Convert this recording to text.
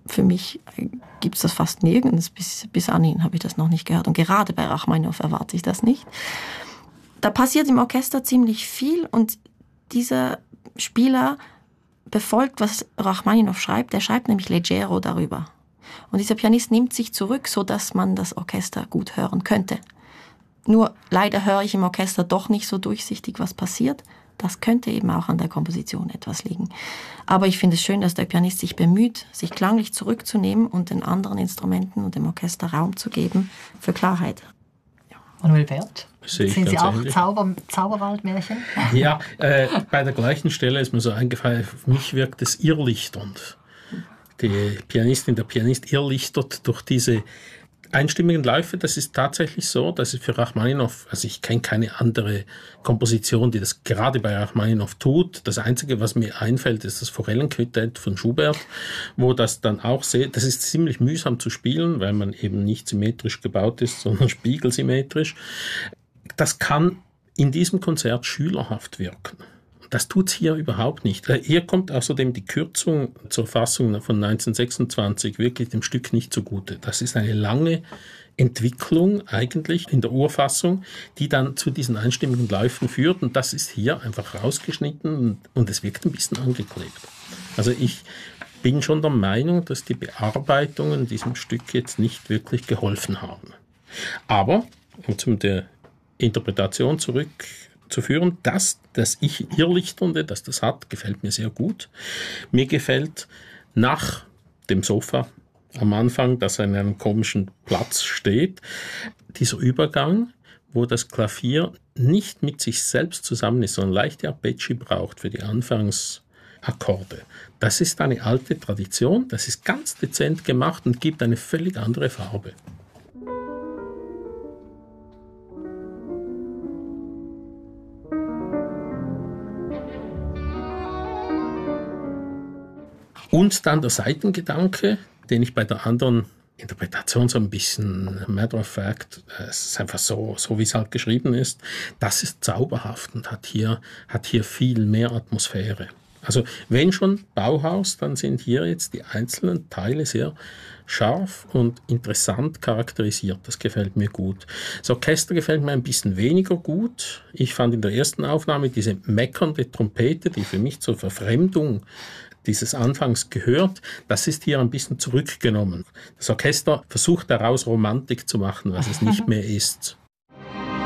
für mich gibt es das fast nirgends. Bis anhin habe ich das noch nicht gehört. Und gerade bei Rachmaninow erwarte ich das nicht. Da passiert im Orchester ziemlich viel und dieser Spieler befolgt, was Rachmaninow schreibt. Der schreibt nämlich leggero darüber. Und dieser Pianist nimmt sich zurück, sodass man das Orchester gut hören könnte. Nur leider höre ich im Orchester doch nicht so durchsichtig, was passiert. Das könnte eben auch an der Komposition etwas liegen. Aber ich finde es schön, dass der Pianist sich bemüht, sich klanglich zurückzunehmen und den anderen Instrumenten und dem Orchester Raum zu geben für Klarheit. Manuel Bert, sind Sie auch Zauberwaldmärchen? Ja, bei der gleichen Stelle ist mir so eingefallen, für mich wirkt es irrlichternd. Die Pianistin, der Pianist irrlichtert durch diese einstimmigen Läufe. Das ist tatsächlich so, dass es für Rachmaninow, also ich kenne keine andere Komposition, die das gerade bei Rachmaninow tut. Das Einzige, was mir einfällt, ist das Forellenquintett von Schubert, wo das dann auch das ist ziemlich mühsam zu spielen, weil man eben nicht symmetrisch gebaut ist, sondern spiegelsymmetrisch. Das kann in diesem Konzert schülerhaft wirken. Das tut's hier überhaupt nicht. Hier kommt außerdem die Kürzung zur Fassung von 1926 wirklich dem Stück nicht zugute. Das ist eine lange Entwicklung eigentlich in der Urfassung, die dann zu diesen einstimmigen Läufen führt. Und das ist hier einfach rausgeschnitten und es wirkt ein bisschen angeklebt. Also ich bin schon der Meinung, dass die Bearbeitungen diesem Stück jetzt nicht wirklich geholfen haben. Aber, um zu der Interpretation zurückzuführen, das Ich-Irrlichternde, das das hat, gefällt mir sehr gut. Mir gefällt nach dem Sofa am Anfang, das an einem komischen Platz steht, dieser Übergang, wo das Klavier nicht mit sich selbst zusammen ist, sondern leichte Arpeggi braucht für die Anfangsakkorde. Das ist eine alte Tradition, das ist ganz dezent gemacht und gibt eine völlig andere Farbe. Und dann der Seitengedanke, den ich bei der anderen Interpretation so ein bisschen matter of fact, es ist einfach so wie es halt geschrieben ist, das ist zauberhaft und hat hier viel mehr Atmosphäre. Also wenn schon Bauhaus, dann sind hier jetzt die einzelnen Teile sehr scharf und interessant charakterisiert. Das gefällt mir gut. Das Orchester gefällt mir ein bisschen weniger gut. Ich fand in der ersten Aufnahme diese meckernde Trompete, die für mich zur Verfremdung dieses Anfangs gehört, das ist hier ein bisschen zurückgenommen. Das Orchester versucht daraus Romantik zu machen, was es nicht mehr ist.